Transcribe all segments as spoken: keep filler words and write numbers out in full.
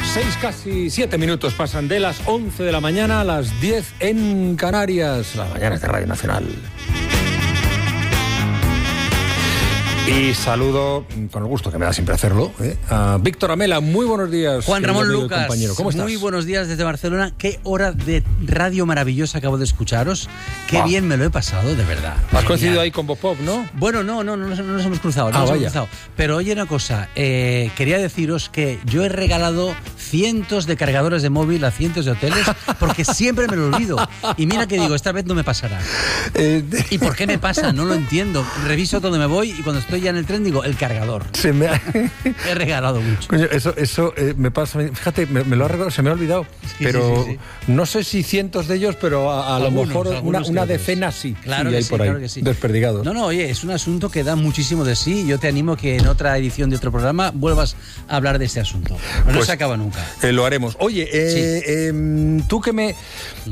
Seis, casi siete minutos pasan de las once de la mañana a las diez en Canarias. Las mañanas de Radio Nacional. Y saludo, con el gusto que me da siempre hacerlo, ¿eh? a Víctor Amela. Muy buenos días. Juan Ramón Lucas, compañero. ¿Cómo estás? Muy buenos días desde Barcelona. Qué hora de radio maravillosa acabo de escucharos. Qué ah. bien me lo he pasado, de verdad. Has coincidido ahí con Bob Pop, ¿no? Bueno, no, no, no, no nos hemos cruzado. No ah, nos vaya. hemos cruzado. Pero oye una cosa, eh, quería deciros que yo he regalado cientos de cargadores de móvil a cientos de hoteles porque siempre me lo olvido. Y mira que digo, esta vez no me pasará. Eh, de... ¿Y por qué me pasa? No lo entiendo. Reviso donde me voy y cuando estoy ya en el tren digo, el cargador. Se me ha... He regalado mucho. Coño, eso eso eh, me pasa. Fíjate, me, me lo ha regalado, se me ha olvidado. Sí, pero sí, sí, sí. No sé si cientos de ellos, pero a, a algunos, lo mejor una, una decena sí. Claro, sí, que hay sí, por ahí, claro que sí. Desperdigados. No, no, oye, es un asunto que da muchísimo de sí. Yo te animo que en otra edición de otro programa vuelvas a hablar de este asunto. No pues, se acaba nunca. Eh, lo haremos. Oye, eh, sí. eh, tú que me...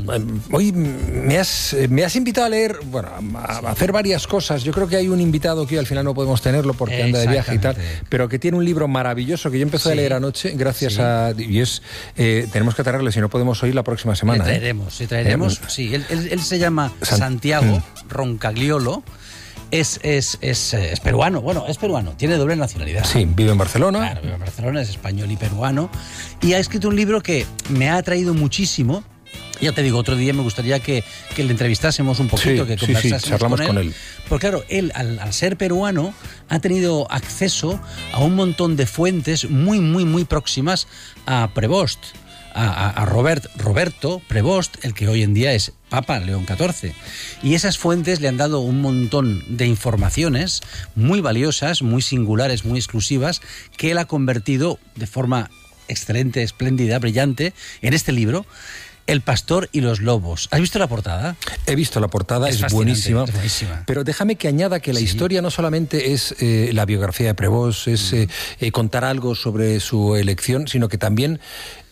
Hoy me has, me has invitado a leer, bueno, a, a hacer varias cosas. Yo creo que hay un invitado que al final no podemos tenerlo porque anda de viaje y tal, pero que tiene un libro maravilloso que yo empecé sí. a leer anoche, gracias sí. a... Y es... Eh, tenemos que traerle, si no podemos oír la próxima semana. Le traeremos, sí, traeremos. Eh, sí, él, él, él se llama San... Santiago Roncagliolo. Es, es, es, es peruano, bueno, es peruano, tiene doble nacionalidad. Sí, vive en Barcelona. Claro, vive en Barcelona, es español y peruano. Y ha escrito un libro que me ha atraído muchísimo. Ya te digo, otro día me gustaría que, que le entrevistásemos un poquito, sí, que conversásemos sí, sí, charlamos con él. Con él. Porque claro, él, al, al ser peruano, ha tenido acceso a un montón de fuentes muy, muy, muy próximas a Prevost, a, a, a Robert, Roberto Prevost, el que hoy en día es Papa León catorce. Y esas fuentes le han dado un montón de informaciones muy valiosas, muy singulares, muy exclusivas, que él ha convertido de forma excelente, espléndida, brillante, en este libro, El pastor y los lobos. ¿Has visto la portada? He visto la portada, es, es buenísima, es buenísima. Pero déjame que añada que la sí. historia no solamente es eh, la biografía de Prevost, es eh, eh, contar algo sobre su elección, sino que también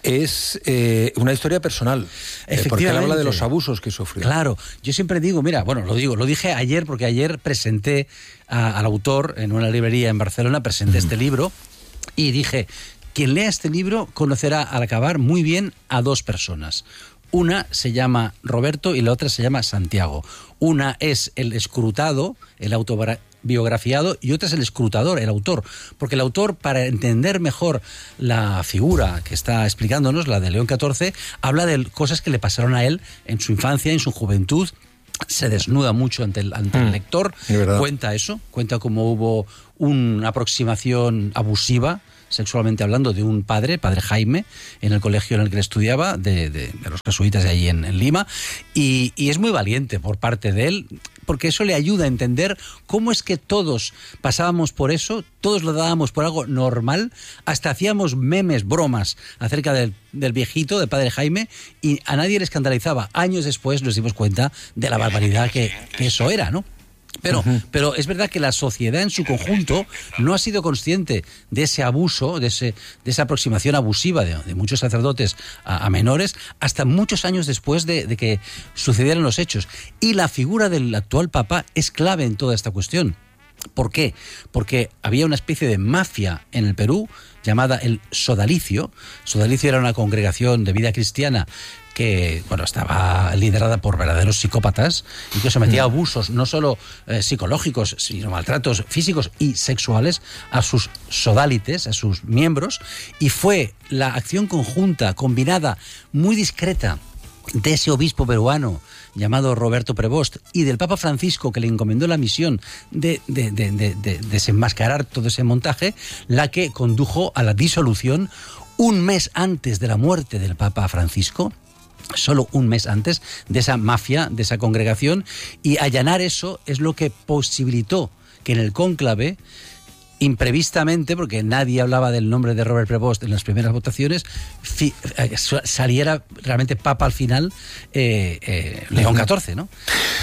es eh, una historia personal. Efectivamente. Eh, porque él habla de los abusos que sufrió. Claro, yo siempre digo, mira, bueno, lo digo, lo dije ayer porque ayer presenté a, al autor en una librería en Barcelona, presenté mm. este libro y dije... Quien lea este libro conocerá al acabar muy bien a dos personas. Una se llama Roberto y la otra se llama Santiago. Una es el escrutado, el autobiografiado, y otra es el escrutador, el autor. Porque el autor, para entender mejor la figura que está explicándonos, la de León catorce, habla de cosas que le pasaron a él en su infancia, en su juventud. Se desnuda mucho ante el, ante mm, el lector. Cuenta eso, cuenta cómo hubo una aproximación abusiva, sexualmente hablando, de un padre, padre Jaime, en el colegio en el que él estudiaba, de, de, de los jesuitas de allí en, en Lima, y, y es muy valiente por parte de él, porque eso le ayuda a entender cómo es que todos pasábamos por eso, todos lo dábamos por algo normal, hasta hacíamos memes, bromas acerca del, del viejito, del padre Jaime, y a nadie le escandalizaba. Años después nos dimos cuenta de la barbaridad que, que eso era, ¿no? Pero, uh-huh. pero es verdad que la sociedad en su conjunto no ha sido consciente de ese abuso, de, ese, de esa aproximación abusiva de, de muchos sacerdotes a, a menores, hasta muchos años después de, de que sucedieran los hechos. Y la figura del actual Papa es clave en toda esta cuestión. ¿Por qué? Porque había una especie de mafia en el Perú llamada el Sodalicio. Sodalicio era una congregación de vida cristiana que, bueno, estaba liderada por verdaderos psicópatas y que sometía a abusos no solo eh, psicológicos, sino maltratos físicos y sexuales a sus sodálites, a sus miembros, y fue la acción conjunta, combinada, muy discreta, de ese obispo peruano llamado Roberto Prevost y del Papa Francisco, que le encomendó la misión de, de, de, de, de desenmascarar todo ese montaje, la que condujo a la disolución un mes antes de la muerte del Papa Francisco, solo un mes antes, de esa mafia, de esa congregación, y allanar eso es lo que posibilitó que en el cónclave, imprevistamente, porque nadie hablaba del nombre de Robert Prevost en las primeras votaciones, fi, eh, saliera realmente Papa al final, eh, eh, León catorce, ¿no?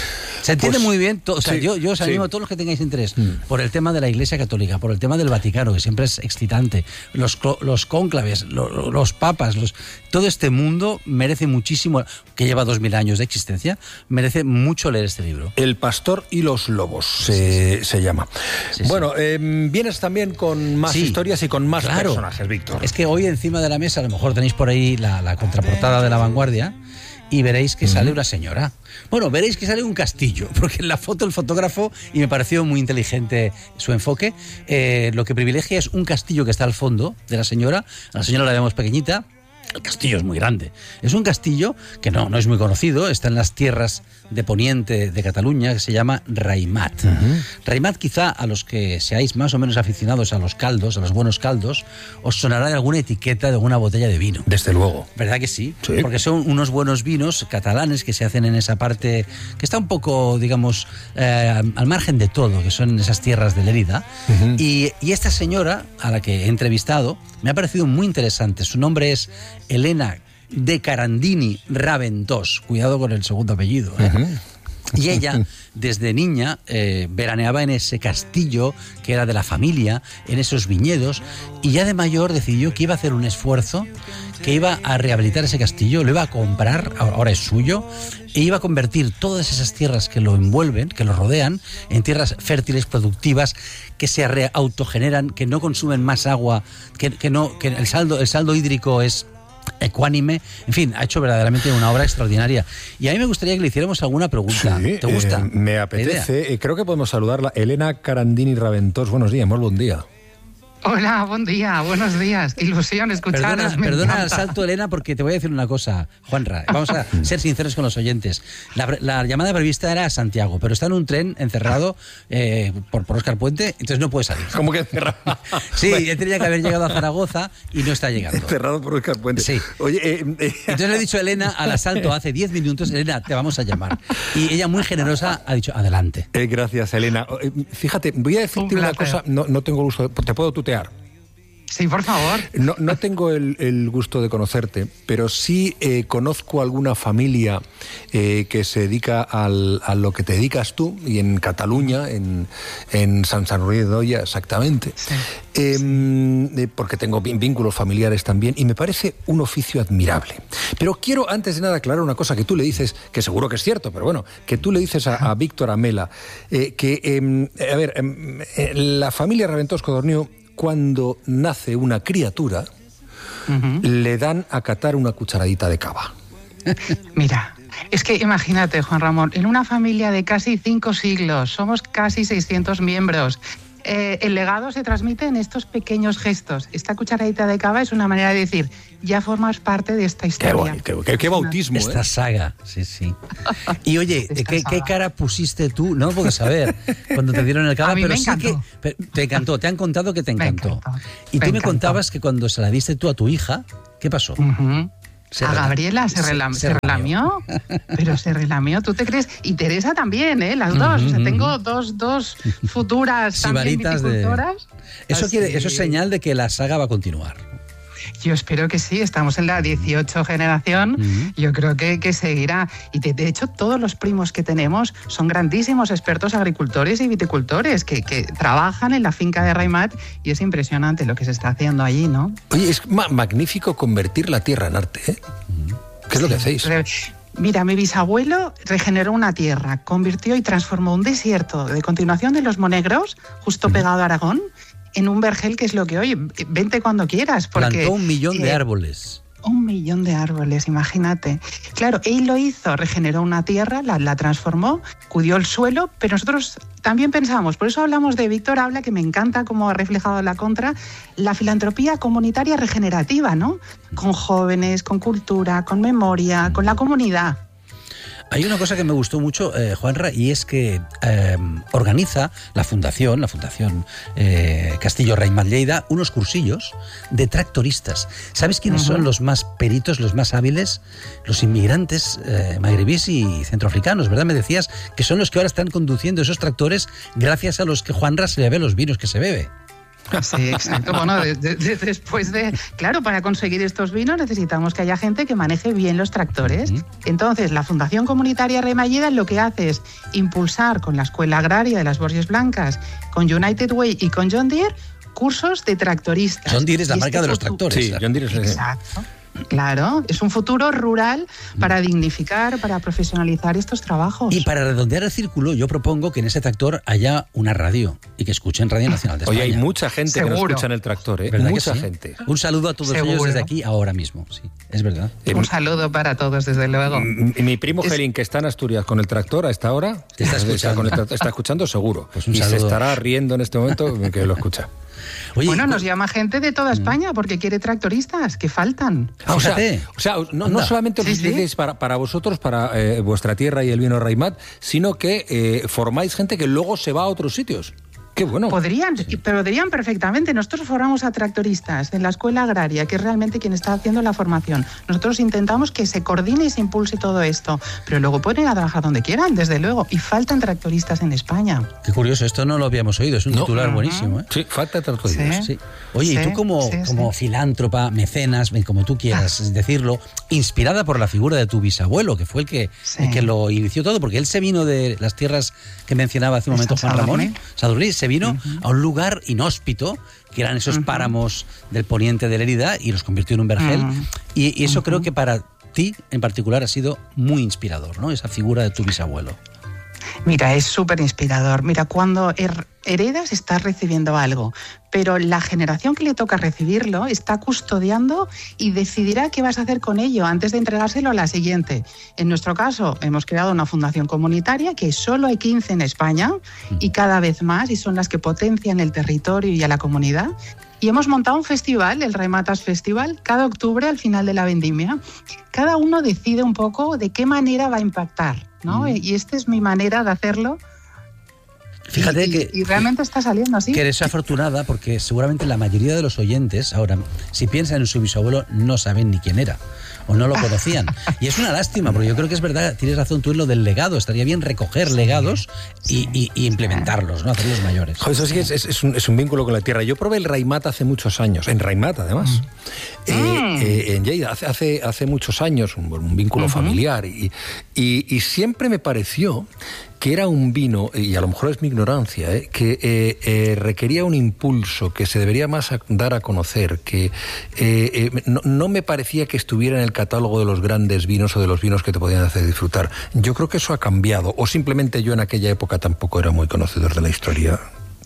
Se entiende Pues, muy bien. To, o sea, sí, yo, yo os animo sí. a todos los que tengáis interés Mm. por el tema de la Iglesia Católica, por el tema del Vaticano, que siempre es excitante, los, los cónclaves, los, los papas, los, todo este mundo merece muchísimo, que lleva dos mil años de existencia, merece mucho leer este libro. El pastor y los lobos se, se llama. Sí, bueno, eh, vienes también con más Sí, historias y con más claro. personajes, Víctor. Es que hoy encima de la mesa, a lo mejor tenéis por ahí la, la contraportada de La Vanguardia, y veréis que sale una señora. Bueno, veréis que sale un castillo, porque en la foto el fotógrafo, y me pareció muy inteligente su enfoque, eh, lo que privilegia es un castillo que está al fondo de la señora. A la señora la vemos pequeñita. El castillo es muy grande. Es un castillo que no, no es muy conocido, está en las tierras de poniente de Cataluña, que se llama Raimat. Uh-huh. Raimat, quizá a los que seáis más o menos aficionados a los caldos, a los buenos caldos, os sonará de alguna etiqueta de alguna botella de vino. Desde luego. ¿Verdad que sí? Sí. Porque son unos buenos vinos catalanes que se hacen en esa parte que está un poco, digamos, eh, al margen de todo, que son esas tierras de Lérida. Uh-huh. Y, y esta señora, a la que he entrevistado, me ha parecido muy interesante. Su nombre es Elena de Carandini Raventós. Cuidado con el segundo apellido, ¿eh? Uh-huh. Y ella, desde niña, eh, veraneaba en ese castillo que era de la familia, en esos viñedos, y ya de mayor decidió que iba a hacer un esfuerzo, que iba a rehabilitar ese castillo, lo iba a comprar, ahora es suyo, e iba a convertir todas esas tierras que lo envuelven, que lo rodean, en tierras fértiles, productivas, que se autogeneran, que no consumen más agua, que, que, no, que el saldo, el saldo hídrico es ecuánime. En fin, ha hecho verdaderamente una obra extraordinaria. Y a mí me gustaría que le hiciéramos alguna pregunta. Sí, ¿Te gusta? Eh, me apetece. Eh, creo que podemos saludarla. Elena Carandini Raventós. Buenos días, muy buen día. Hola, buen día, buenos días. Qué ilusión escucharos. Perdona, perdona el salto, Elena, porque te voy a decir una cosa, Juanra. Vamos a ser sinceros con los oyentes. La, la llamada prevista era a Santiago, pero está en un tren encerrado eh, por, por Óscar Puente, entonces no puede salir. ¿Cómo que encerrado? Sí, él tenía que haber llegado a Zaragoza y no está llegando. Encerrado por Óscar Puente. Sí. Oye, eh, eh. Entonces le he dicho a Elena al asalto hace diez minutos, Elena, te vamos a llamar. Y ella, muy generosa, ha dicho, adelante. Eh, gracias, Elena. Eh, fíjate, voy a decirte una cosa, no, no tengo gusto, de, te puedo tutear. Sí, por favor. No, no tengo el, el gusto de conocerte, pero sí eh, conozco alguna familia eh, que se dedica al, a lo que te dedicas tú, y en Cataluña, en, en Sant Sadurní d'Anoia, exactamente. Sí. Eh, eh, porque tengo vínculos familiares también, y me parece un oficio admirable. Pero quiero, antes de nada, aclarar una cosa que tú le dices, que seguro que es cierto, pero bueno, que tú le dices a, a Víctor Amela, eh, que, eh, a ver, eh, la familia Raventós Codorniu, cuando nace una criatura, uh-huh, le dan a catar una cucharadita de cava. Mira, es que imagínate, Juan Ramón, en una familia de casi cinco siglos, somos casi seiscientos miembros. Eh, el legado se transmite en estos pequeños gestos. Esta cucharadita de cava es una manera de decir, ya formas parte de esta historia. Qué, qué, qué bautismo, Esta ¿eh? saga, sí, sí. Y oye, ¿qué, ¿qué cara pusiste tú? No puedo saber, cuando te dieron el cava, a mí pero me sí encantó. que te encantó, te han contado que te encantó. Me encantó. Y tú me me encantó. contabas que cuando se la diste tú a tu hija, ¿qué pasó? Uh-huh. Se a rela- Gabriela se, se- relam- se se relamió, pero se relamió, ¿tú te crees? Y Teresa también, ¿eh? Las dos, o sea, tengo dos, dos futuras también Sibaritas de- viticultoras. Eso, Así- quiere, eso es señal de que la saga va a continuar. Yo espero que sí, estamos en la dieciocho generación, Uh-huh. yo creo que, que seguirá. Y de, de hecho, todos los primos que tenemos son grandísimos expertos agricultores y viticultores que, que trabajan en la finca de Raimat, y es impresionante lo que se está haciendo allí, ¿no? Oye, es ma- magnífico convertir la tierra en arte, ¿eh? ¿Qué es lo que hacéis? Re- Mira, mi bisabuelo regeneró una tierra, convirtió y transformó un desierto de continuación de los Monegros, justo pegado a Aragón, en un vergel que es lo que hoy, vente cuando quieras. Porque, Plantó un millón de eh, árboles. Un millón de árboles, imagínate. Claro, él lo hizo, regeneró una tierra, la, la transformó, cuidó el suelo, pero nosotros también pensamos, por eso hablamos de Víctor Habla, que me encanta cómo ha reflejado la contra, la filantropía comunitaria regenerativa, ¿no? Con jóvenes, con cultura, con memoria, con la comunidad. Hay una cosa que me gustó mucho, eh, Juanra, y es que eh, organiza la fundación, la fundación eh, Castillo Raimat Lleida, unos cursillos de tractoristas. ¿Sabes quiénes uh-huh. son los más peritos, los más hábiles? Los inmigrantes eh, magrebíes y centroafricanos, ¿verdad? Me decías que son los que ahora están conduciendo esos tractores, gracias a los que Juanra se le ve los vinos que se bebe. Sí, exacto. Bueno, de, de, de, después de... Claro, para conseguir estos vinos necesitamos que haya gente que maneje bien los tractores. Uh-huh. Entonces, la Fundación Comunitaria Remalleda lo que hace es impulsar con la Escuela Agraria de las Borges Blancas, con United Way y con John Deere, cursos de tractoristas. John Deere es la y marca este de los tractores. Sí, John Deere es... Exacto. Claro, es un futuro rural para dignificar, para profesionalizar estos trabajos. Y para redondear el círculo, yo propongo que en ese tractor haya una radio y que escuchen Radio Nacional de España. Oye, hay mucha gente Seguro. que no escucha en el tractor, ¿eh? Mucha sí? gente. Un saludo a todos Seguro. ellos desde aquí ahora mismo, sí, es verdad. Un saludo para todos, desde luego. Mi, mi primo es... Gelín, que está en Asturias con el tractor a esta hora, ¿Te está escuchando? Está, tractor, está escuchando seguro. Pues un y saludo. se estará riendo en este momento que lo escucha. Oye, bueno, nos llama gente de toda España porque quiere tractoristas, que faltan. Ah, o, sea, o sea, no, no solamente os sí, utilicéis sí. para, para vosotros, para eh, vuestra tierra y el vino Raimat, sino que eh, formáis gente que luego se va a otros sitios. Qué bueno. Podrían, sí. podrían perfectamente. Nosotros formamos a tractoristas en la Escuela Agraria, que es realmente quien está haciendo la formación. Nosotros intentamos que se coordine y se impulse todo esto, pero luego pueden ir a trabajar donde quieran, desde luego. Y faltan tractoristas en España. Qué curioso, esto no lo habíamos oído, es un no. titular uh-huh. buenísimo. ¿eh? Sí, falta tractoristas. Sí. Sí. Oye, sí, y tú como, sí, como sí. filántropa, mecenas, como tú quieras ah. decirlo, inspirada por la figura de tu bisabuelo, que fue el que, sí. el que lo inició todo, porque él se vino de las tierras que mencionaba hace un momento Juan Ramón, Sadurní, se vino uh-huh. a un lugar inhóspito, que eran esos uh-huh. páramos del poniente de Lérida, y los convirtió en un vergel. Uh-huh. Y, y eso uh-huh. creo que para ti en particular ha sido muy inspirador, ¿no? Esa figura de tu bisabuelo. Mira, es súper inspirador. Mira, cuando her- heredas estás recibiendo algo, pero la generación que le toca recibirlo está custodiando y decidirá qué vas a hacer con ello antes de entregárselo a la siguiente. En nuestro caso, hemos creado una fundación comunitaria, que solo hay quince en España y cada vez más, y son las que potencian el territorio y a la comunidad. Y hemos montado un festival, el Raimatas Festival, cada octubre al final de la vendimia. Cada uno decide un poco de qué manera va a impactar, ¿no? Mm. Y esta es mi manera de hacerlo. Fíjate y, que... Y realmente está saliendo así. Que eres afortunada porque seguramente la mayoría de los oyentes ahora, si piensan en su bisabuelo, no saben ni quién era o no lo conocían. Y es una lástima, porque yo creo que es verdad, tienes razón tú en lo del legado. Estaría bien recoger sí, legados sí, y, y, y implementarlos, ¿no? Hacerlos mayores. Joder, eso sí que es, es, es, un, es un vínculo con la tierra. Yo probé el Raimat hace muchos años, en Raimat además, mm. eh, eh, en Lleida, hace, hace, hace muchos años, un, un vínculo uh-huh. familiar. Y, y, y siempre me pareció que era un vino, y a lo mejor es mi ignorancia, ¿eh? que eh, eh, requería un impulso, que se debería más a, dar a conocer, que eh, eh, no, no me parecía que estuviera en el catálogo de los grandes vinos o de los vinos que te podían hacer disfrutar. Yo creo que eso ha cambiado, o simplemente yo en aquella época tampoco era muy conocedor de la historia.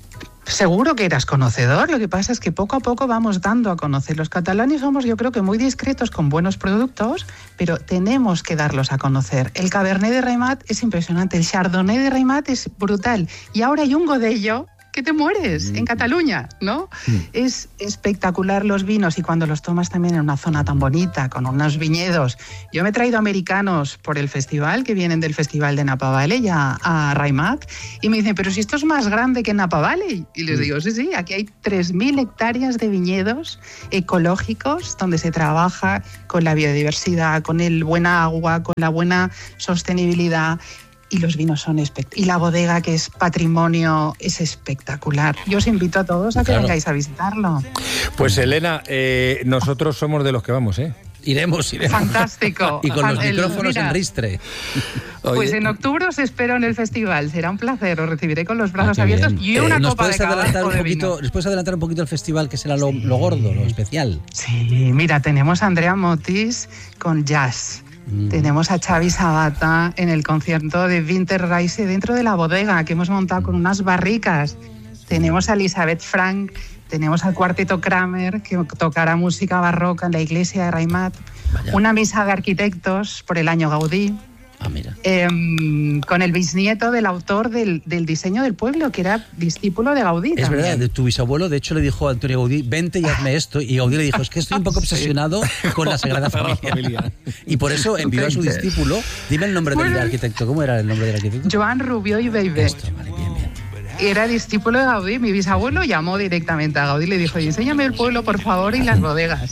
Seguro que eras conocedor, lo que pasa es que poco a poco vamos dando a conocer. Los catalanes somos, yo creo que muy discretos con buenos productos, pero tenemos que darlos a conocer. El Cabernet de Raimat es impresionante, el Chardonnay de Raimat es brutal, y ahora hay un Godello que te mueres, mm. en Cataluña, ¿no? Mm. Es espectacular los vinos, y cuando los tomas también en una zona tan bonita, con unos viñedos. Yo me he traído americanos por el festival, que vienen del festival de Napa Valley a, a Raimat, y me dicen, pero si esto es más grande que Napa Valley. Y les digo, sí, sí, aquí hay tres mil hectáreas de viñedos ecológicos, donde se trabaja con la biodiversidad, con el buena agua, con la buena sostenibilidad. Y los vinos son espectaculares. Y la bodega, que es patrimonio, es espectacular. Yo os invito a todos a que claro. vengáis a visitarlo. Pues Elena, eh, nosotros somos de los que vamos, ¿eh? Iremos, iremos. Fantástico. Y con los el, micrófonos mira, en ristre. Pues en octubre os espero en el festival. Será un placer. Os recibiré con los brazos ah, abiertos y una eh, copa de cava un de poquito, vino. ¿Nos puedes adelantar un poquito el festival, que será lo, sí. lo gordo, lo especial? Sí, mira, tenemos a Andrea Motis con jazz. Mm. Tenemos a Xavi Sabata en el concierto de Winter Reise dentro de la bodega, que hemos montado con unas barricas. Tenemos a Elisabeth Frank, tenemos al Cuarteto Kramer, que tocará música barroca en la iglesia de Raimat. Vaya. Una misa de arquitectos por el año Gaudí. Ah, mira. Eh, con el bisnieto del autor del, del diseño del pueblo, que era discípulo de Gaudí. Es también. verdad, de tu bisabuelo, de hecho, le dijo a Antonio Gaudí, vente y hazme esto. Y Gaudí le dijo, es que estoy un poco obsesionado sí. con la Sagrada Familia. Y por eso envió a su discípulo. Dime el nombre bueno, del arquitecto. ¿Cómo era el nombre del arquitecto? Joan Rubió y Beiber. Esto, vale, bien, bien. Era discípulo de Gaudí. Mi bisabuelo llamó directamente a Gaudí y le dijo, enséñame el pueblo, por favor, y las bodegas.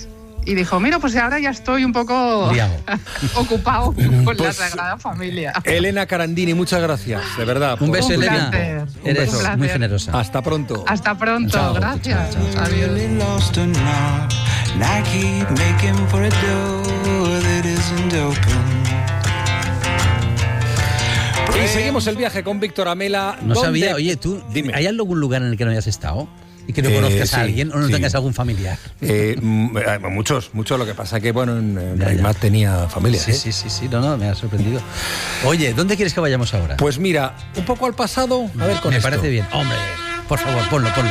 y dijo, mira, pues ahora ya estoy un poco ocupado con pues, la Sagrada Familia. Elena Carandini, muchas gracias, de verdad. Un beso, un Elena. Placer. Eres un muy generosa. Hasta pronto. Hasta pronto, chao, gracias. Chao, chao, chao. Y seguimos el viaje con Víctor Amela. No sabía, oye, tú, dime, ¿hay algún lugar en el que no hayas estado? ¿Y que no conozcas eh, sí, a alguien o no sí. tengas algún familiar? Eh, muchos, muchos. Lo que pasa es que, bueno, en, en Aymar tenía familia. Sí, ¿eh? sí, sí, sí. No, no, me ha sorprendido. Oye, ¿dónde quieres que vayamos ahora? Pues mira, un poco al pasado. A ver, con Me esto. parece bien. Hombre, por favor, ponlo, ponlo.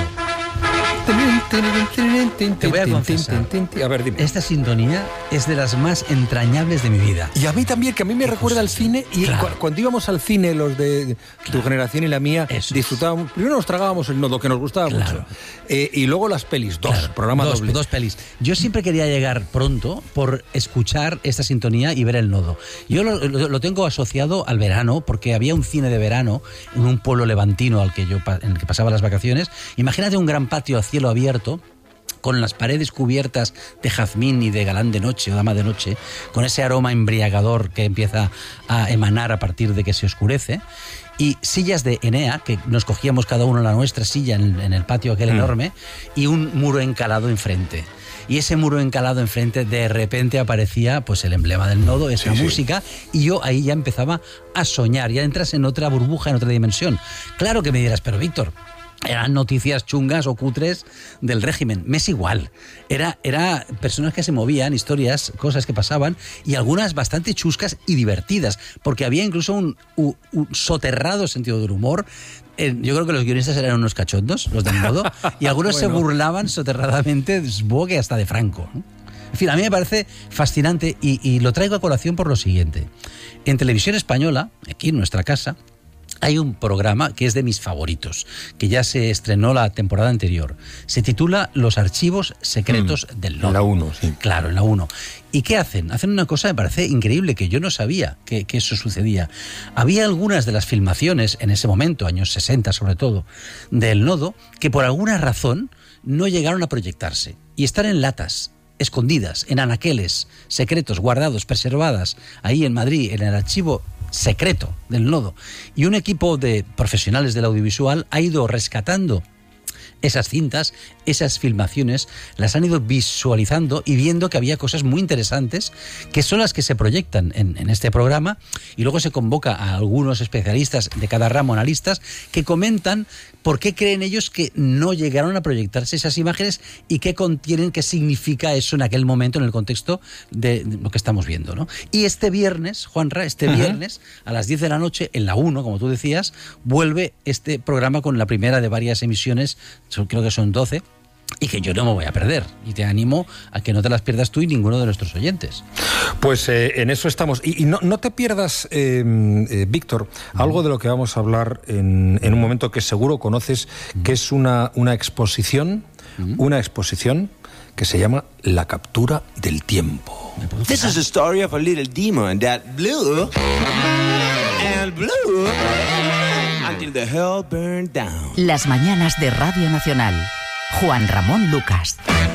Te voy a confesar. A ver, dime. Esta sintonía es de las más entrañables de mi vida. Y a mí también, que a mí me recuerda al cine. Y claro. cu cuando íbamos al cine, los de claro. tu generación y la mía, Eso disfrutábamos. Es. Primero nos tragábamos el nodo, que nos gustaba claro. mucho. Eh, y luego las pelis, dos, claro. programa dos, doble. Dos pelis. Yo siempre quería llegar pronto por escuchar esta sintonía y ver el nodo. Yo lo, lo, lo tengo asociado al verano, porque había un cine de verano en un pueblo levantino al que yo, en el que pasaba las vacaciones. Imagínate un gran patio a cielo abierto, con las paredes cubiertas de jazmín y de galán de noche o dama de noche, con ese aroma embriagador que empieza a emanar a partir de que se oscurece, y sillas de Enea, que nos cogíamos cada uno la nuestra silla en, en el patio aquel mm. enorme, y un muro encalado enfrente. Y ese muro encalado enfrente, de repente aparecía pues el emblema del nodo, esa sí, música, sí. y yo ahí ya empezaba a soñar, ya entras en otra burbuja, en otra dimensión. Claro que me dirás, pero Víctor, eran noticias chungas o cutres del régimen. Me es igual. Era, era personas que se movían, historias, cosas que pasaban, y algunas bastante chuscas y divertidas, porque había incluso un, un, un soterrado sentido del humor. Eh, yo creo que los guionistas eran unos cachondos, los del nodo, y algunos bueno. se burlaban soterradamente, supongo que hasta de Franco, ¿no? En fin, a mí me parece fascinante y, y lo traigo a colación por lo siguiente. En Televisión Española, aquí en nuestra casa, hay un programa que es de mis favoritos, que ya se estrenó la temporada anterior. Se titula Los archivos secretos mm, del nodo. En la uno, sí. Claro, en la uno. ¿Y qué hacen? Hacen una cosa, me parece increíble, que yo no sabía que, que eso sucedía. Había algunas de las filmaciones, en ese momento, años sesenta sobre todo, del nodo, que por alguna razón no llegaron a proyectarse. Y están en latas, escondidas, en anaqueles, secretos, guardados, preservadas, ahí en Madrid, en el archivo secreto del nodo. Y un equipo de profesionales del audiovisual ha ido rescatando esas cintas, esas filmaciones, las han ido visualizando y viendo que había cosas muy interesantes que son las que se proyectan en, en este programa, y luego se convoca a algunos especialistas de cada ramo, analistas, que comentan por qué creen ellos que no llegaron a proyectarse esas imágenes y qué contienen, qué significa eso en aquel momento, en el contexto de lo que estamos viendo, ¿no? Y este viernes, Juanra, este uh-huh. viernes, a las diez de la noche, en la uno, como tú decías, vuelve este programa con la primera de varias emisiones, creo que son doce, y que yo no me voy a perder. Y te animo a que no te las pierdas tú y ninguno de nuestros oyentes. Pues eh, en eso estamos. Y, y no, no te pierdas, eh, eh, Víctor, mm. algo de lo que vamos a hablar en, en un momento que seguro conoces, mm. que es una, una exposición, mm. una exposición que se llama La captura del tiempo. This is the story of a little demon that blew and blew until the hell burned down. Las mañanas de Radio Nacional. Juan Ramón Lucas.